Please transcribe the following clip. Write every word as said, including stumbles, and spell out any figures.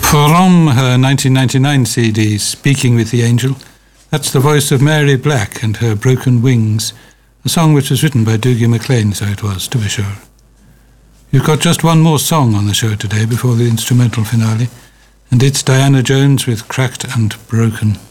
From her nineteen ninety-nine C D, Speaking with the Angel, that's the voice of Mary Black and her Broken Wings, a song which was written by Dougie MacLean, so it was, to be sure. You've got just one more song on the show today before the instrumental finale, and it's Diana Jones with Cracked and Broken.